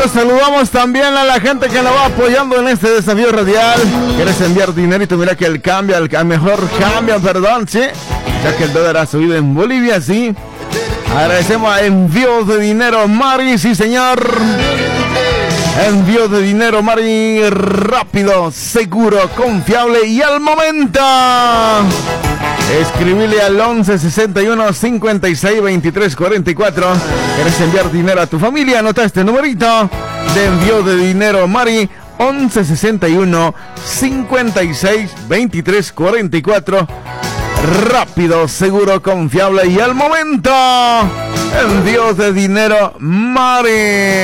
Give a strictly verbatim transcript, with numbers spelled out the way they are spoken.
Nosotros saludamos también a la gente que nos va apoyando en este desafío radial. ¿Quieres enviar dinerito? Mira que el cambio, el mejor cambio, perdón, ¿sí? Ya que el dólar ha subido en Bolivia, ¿sí? Agradecemos a Envíos de Dinero Mari, sí señor. Envío de dinero Mari, rápido, seguro, confiable y al momento. Escribile al once sesenta y uno cincuenta y seis veintitrés cuarenta y cuatro. ¿Quieres enviar dinero a tu familia? Anota este numerito de Envío de Dinero Mari, once sesenta y uno cincuenta y seis veintitrés cuarenta y cuatro. Rápido, seguro, confiable y al momento. Envío de Dinero Mari.